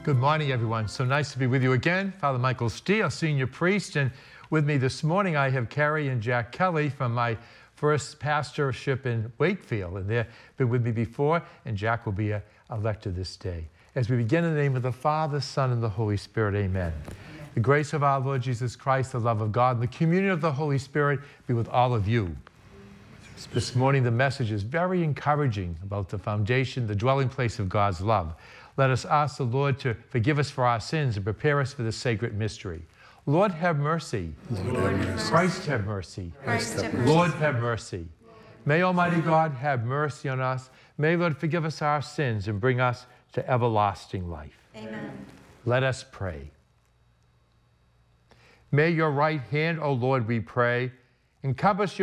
Good morning, everyone. So nice to be with you again. Father Michael Steele, senior priest, and with me this morning I have Carrie and Jack Kelly from my first pastorship in Wakefield, and they've been with me before, and Jack will be elected this day. As we begin in the name of the Father, Son, and the Holy Spirit, amen. The grace of our Lord Jesus Christ, the love of God, and the communion of the Holy Spirit be with all of you. This morning the message is very encouraging about the foundation, the dwelling place of God's love. Let us ask the Lord to forgive us for our sins and prepare us for this sacred mystery. Lord, have mercy. Lord, have mercy. Christ, have mercy. Christ, have mercy. Lord, have mercy. May Almighty God have mercy on us. May Lord forgive us our sins and bring us to everlasting life. Amen. Let us pray. May your right hand, O Lord, we pray, encompass your